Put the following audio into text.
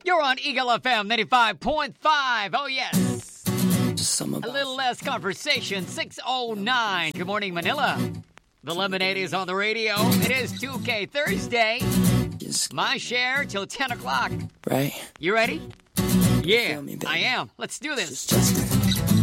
You're on Eagle FM 95.5. Oh, yes. Just some A about little less conversation. 6:09. Good morning, Manila. The Lemonade is on the radio. It is 2K Thursday. Just, My share till 10 o'clock. right? You ready? Yeah, feel me, baby. I am. Let's do this. Just